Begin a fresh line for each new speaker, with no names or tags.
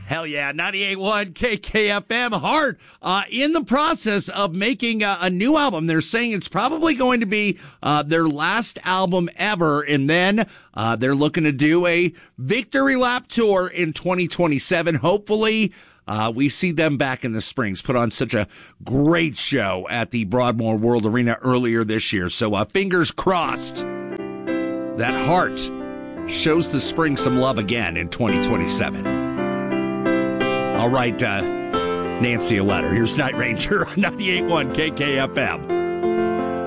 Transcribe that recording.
Hell yeah, 98.1 KKFM. Heart in the process of making a new album. They're saying it's probably going to be their last album ever, and then they're looking to do a victory lap tour in 2027. Hopefully, we see them back in the Springs. Put on such a great show at the Broadmoor World Arena earlier this year. So fingers crossed that Heart shows the Springs some love again in 2027. All right, Nancy, a letter. Here's Night Ranger on 98.1 KKFM.